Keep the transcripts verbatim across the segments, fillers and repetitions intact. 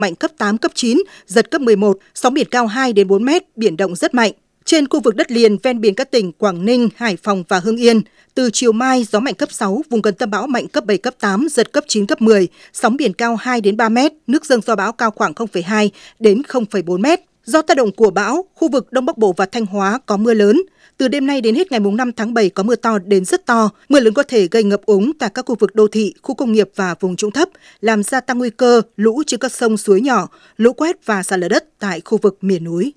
mạnh cấp tám, cấp chín, giật cấp mười một, sóng biển cao hai đến bốn mét, biển động rất mạnh. Trên khu vực đất liền ven biển các tỉnh Quảng Ninh, Hải Phòng và Hưng Yên, từ chiều mai gió mạnh cấp sáu, vùng gần tâm bão mạnh cấp bảy, cấp tám, giật cấp chín, cấp mười, sóng biển cao hai đến ba mét, nước dâng do bão cao khoảng không phẩy hai đến không phẩy bốn mét. Do tác động của bão, khu vực Đông Bắc Bộ và Thanh Hóa có mưa lớn. Từ đêm nay đến hết ngày năm tháng bảy có mưa to đến rất to, mưa lớn có thể gây ngập úng tại các khu vực đô thị, khu công nghiệp và vùng trũng thấp, làm gia tăng nguy cơ lũ trên các sông suối nhỏ, lũ quét và sạt lở đất tại khu vực miền núi.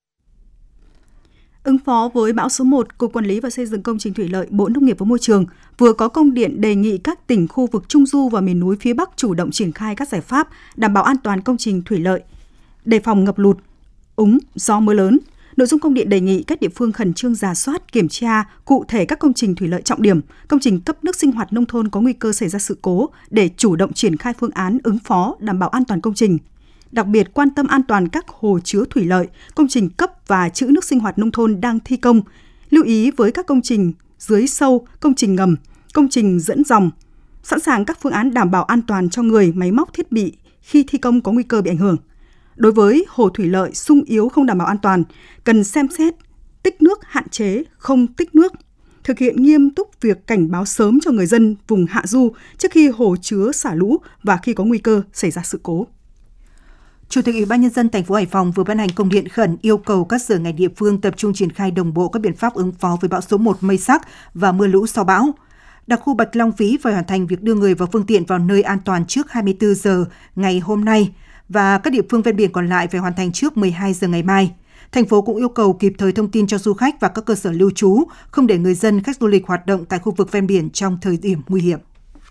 Ứng phó với bão số một, Cục Quản lý và Xây dựng Công trình Thủy lợi, Bộ Nông nghiệp và Môi trường vừa có công điện đề nghị các tỉnh khu vực Trung Du và miền núi phía Bắc chủ động triển khai các giải pháp đảm bảo an toàn công trình thủy lợi, đề phòng ngập lụt, úng do mưa lớn. Nội dung công điện đề nghị các địa phương khẩn trương rà soát, kiểm tra cụ thể các công trình thủy lợi trọng điểm, công trình cấp nước sinh hoạt nông thôn có nguy cơ xảy ra sự cố để chủ động triển khai phương án ứng phó đảm bảo an toàn công trình. Đặc biệt quan tâm an toàn các hồ chứa thủy lợi, công trình cấp và trữ nước sinh hoạt nông thôn đang thi công. Lưu ý với các công trình dưới sâu, công trình ngầm, công trình dẫn dòng, sẵn sàng các phương án đảm bảo an toàn cho người, máy móc, thiết bị khi thi công có nguy cơ bị ảnh hưởng. Đối với hồ thủy lợi sung yếu không đảm bảo an toàn, cần xem xét tích nước hạn chế, không tích nước. Thực hiện nghiêm túc việc cảnh báo sớm cho người dân vùng hạ du trước khi hồ chứa xả lũ và khi có nguy cơ xảy ra sự cố. Chủ tịch Ủy ban Nhân dân thành phố Hải Phòng vừa ban hành công điện khẩn yêu cầu các sở ngành địa phương tập trung triển khai đồng bộ các biện pháp ứng phó với bão số một mây sắc và mưa lũ sau bão. Đặc khu Bạch Long Vĩ phải hoàn thành việc đưa người và phương tiện vào nơi an toàn trước hai mươi tư giờ ngày hôm nay và các địa phương ven biển còn lại phải hoàn thành trước mười hai giờ ngày mai. Thành phố cũng yêu cầu kịp thời thông tin cho du khách và các cơ sở lưu trú, không để người dân, khách du lịch hoạt động tại khu vực ven biển trong thời điểm nguy hiểm.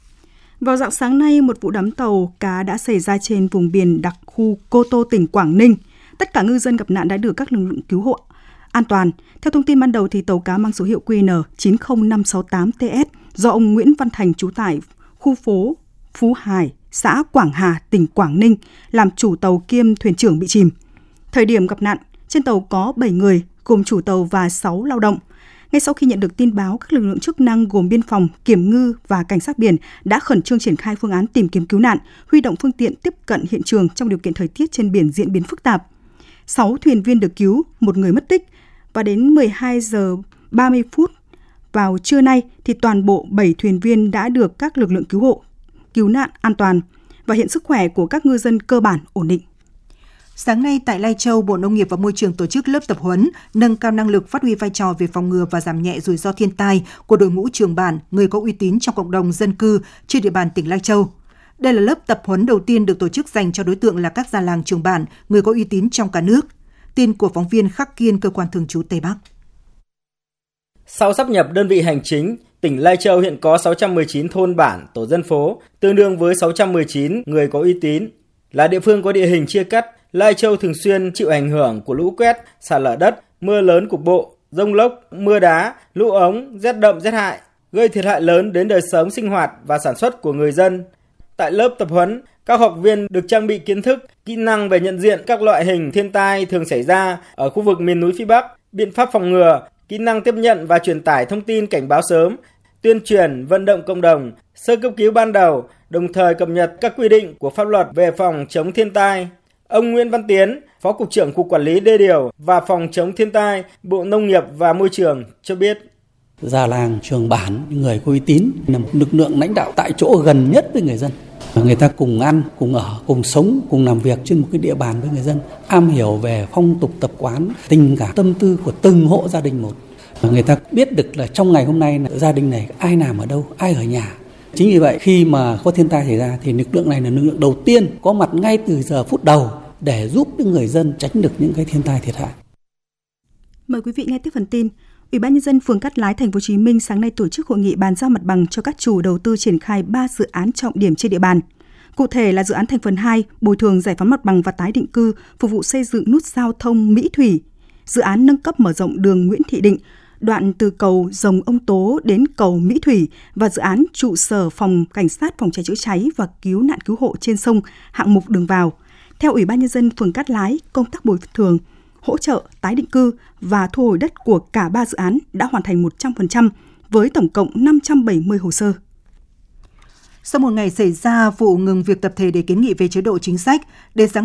Vào rạng sáng nay, một vụ đắm tàu cá đã xảy ra trên vùng biển đặc khu Cô Tô, tỉnh Quảng Ninh. Tất cả ngư dân gặp nạn đã được các lực lượng cứu hộ an toàn. Theo thông tin ban đầu, thì tàu cá mang số hiệu Q N chín không năm sáu tám T S do ông Nguyễn Văn Thành trú tại khu phố Phú Hải, xã Quảng Hà, tỉnh Quảng Ninh làm chủ tàu kiêm thuyền trưởng bị chìm. Thời điểm gặp nạn, trên tàu có bảy người, gồm chủ tàu và sáu lao động. Ngay sau khi nhận được tin báo, các lực lượng chức năng gồm biên phòng, kiểm ngư và cảnh sát biển đã khẩn trương triển khai phương án tìm kiếm cứu nạn, huy động phương tiện tiếp cận hiện trường trong điều kiện thời tiết trên biển diễn biến phức tạp. sáu thuyền viên được cứu, một người mất tích, và đến mười hai giờ ba mươi phút vào trưa nay thì toàn bộ bảy thuyền viên đã được các lực lượng cứu hộ cứu nạn an toàn và hiện sức khỏe của các ngư dân cơ bản ổn định. Sáng nay tại Lai Châu, Bộ Nông nghiệp và Môi trường tổ chức lớp tập huấn nâng cao năng lực phát huy vai trò về phòng ngừa và giảm nhẹ rủi ro thiên tai của đội ngũ trưởng bản, người có uy tín trong cộng đồng dân cư trên địa bàn tỉnh Lai Châu. Đây là lớp tập huấn đầu tiên được tổ chức dành cho đối tượng là các già làng trưởng bản, người có uy tín trong cả nước. Tin của phóng viên Khắc Kiên, cơ quan thường trú Tây Bắc. Sau sáp nhập đơn vị hành chính, tỉnh Lai Châu hiện có sáu trăm mười chín thôn bản, tổ dân phố, tương đương với sáu trăm mười chín người có uy tín. Là địa phương có địa hình chia cắt, Lai Châu thường xuyên chịu ảnh hưởng của lũ quét, sạt lở đất, mưa lớn cục bộ, dông lốc, mưa đá, lũ ống, rét đậm rét hại, gây thiệt hại lớn đến đời sống sinh hoạt và sản xuất của người dân. Tại lớp tập huấn, các học viên được trang bị kiến thức, kỹ năng về nhận diện các loại hình thiên tai thường xảy ra ở khu vực miền núi phía Bắc, biện pháp phòng ngừa, kỹ năng tiếp nhận và truyền tải thông tin cảnh báo sớm, tuyên truyền, vận động cộng đồng, sơ cấp cứu ban đầu, đồng thời cập nhật các quy định của pháp luật về phòng chống thiên tai. Ông Nguyễn Văn Tiến, Phó Cục trưởng Cục Quản lý Đê điều và Phòng chống thiên tai, Bộ Nông nghiệp và Môi trường cho biết. Già làng, trưởng bản, người có uy tín là một lực lượng lãnh đạo tại chỗ gần nhất với người dân. Người ta cùng ăn, cùng ở, cùng sống, cùng làm việc trên một cái địa bàn với người dân, am hiểu về phong tục tập quán, tình cảm tâm tư của từng hộ gia đình một. Và người ta biết được là trong ngày hôm nay là gia đình này ai làm ở đâu, ai ở nhà. Chính vì vậy khi mà có thiên tai xảy ra thì lực lượng này là lực lượng đầu tiên có mặt ngay từ giờ phút đầu để giúp những người dân tránh được những cái thiên tai thiệt hại. Mời quý vị nghe tiếp phần tin. Ủy ban Nhân dân phường Cát Lái, thành phố Hồ Chí Minh sáng nay tổ chức hội nghị bàn giao mặt bằng cho các chủ đầu tư triển khai ba dự án trọng điểm trên địa bàn. Cụ thể là dự án thành phần hai, bồi thường giải phóng mặt bằng và tái định cư, phục vụ xây dựng nút giao thông Mỹ Thủy. Dự án nâng cấp mở rộng đường Nguyễn Thị Định, đoạn từ cầu Rồng Ông Tố đến cầu Mỹ Thủy và dự án trụ sở phòng cảnh sát phòng cháy chữa cháy và cứu nạn cứu hộ trên sông, hạng mục đường vào. Theo Ủy ban Nhân dân phường Cát Lái, công tác bồi thường, hỗ trợ, tái định cư và thu hồi đất của cả ba dự án đã hoàn thành một trăm phần trăm với tổng cộng năm trăm bảy mươi hồ sơ. Sau một ngày xảy ra vụ ngừng việc tập thể để kiến nghị về chế độ chính sách, đến sáng